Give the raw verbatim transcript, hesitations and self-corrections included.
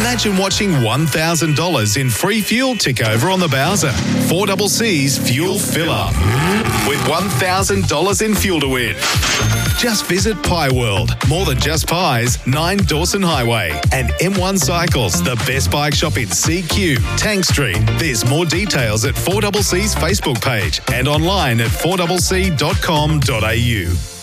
Imagine watching one thousand dollars in free fuel tick over on the Bowser. four C C's Fuel Fill Up. With one thousand dollars in fuel to win. Just visit Pie World. More than just pies, nine Dawson Highway. And M one Cycles, the best bike shop in C Q, Tank Street. There's more details at four C C's Facebook page and online at four c c dot com dot a u.